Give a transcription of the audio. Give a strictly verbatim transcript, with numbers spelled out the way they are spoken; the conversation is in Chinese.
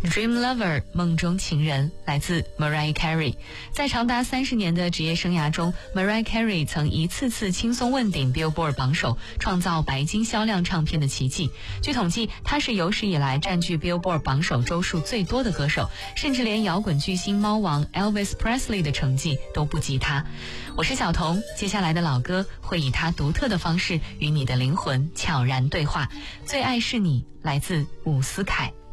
Dream Lover 梦中情人来自 Mariah Carey。 在长达三十年的职业生涯中， Mariah Carey 曾一次次轻松问鼎 Billboard 榜首，创造白金销量唱片的奇迹。据统计，她是有史以来占据 Billboard 榜首周数最多的歌手，甚至连摇滚巨星猫王 Elvis Presley 的成绩都不及她。我是小童，接下来的老歌会以她独特的方式与你的灵魂悄然对话。最爱是你来自伍思凯。